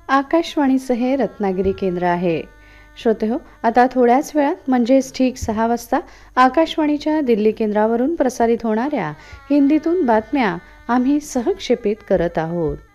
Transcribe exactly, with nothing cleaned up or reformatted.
आकाशवाणीचं हे रत्नागिरी केंद्र आहे. श्रोतेहो, आता थोड्याच वेळात म्हणजेच ठीक सहा वाजता आकाशवाणीच्या दिल्ली केंद्रावरून प्रसारित होणाऱ्या हिंदीतून बातम्या आम्ही सहक्षेपित करत आहोत.